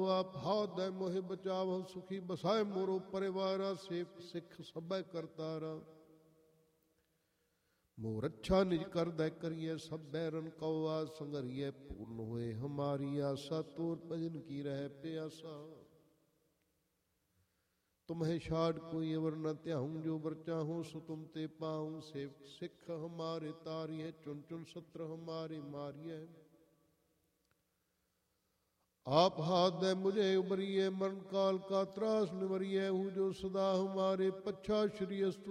ਆਪ ਹਾਦੈ ਮੋਹਿ ਬਚਾਵਹੁ ਸੁਖੀ ਬਸਾਏ ਮੋਰੋ ਪਰਿਵਾਰਾ ਸੇਵ ਸਿੱਖ ਸਭੈ ਕਰਤਾਰਾ ਮੋਰ ਅੱਛਾ ਨਿਜ ਕਰਦੈ ਕਰੀਏ ਸਭ ਬੈਰਨ ਕਉ ਆ ਸੰਗਰੀਏ ਪੂਰਨ ਹੋਏ ਹਮਾਰੀ ਆਸਾ ਤੋਰ ਭਜਨ ਕੀ ਰਹਿ ਪਿਆਸਾ तुम्हें छाड़ कोई अवर न त्याहूँ जो बर चाहूँ सो तुम ते पाऊँ सेवक सिख हमारे तारिये चुन चुन सत्र हमारे मारिये आप हाथ दे मुझे उबरिए मरण काल का त्रास निवरिये हूँ जो सदा हमारे पच्छा श्री अस्तु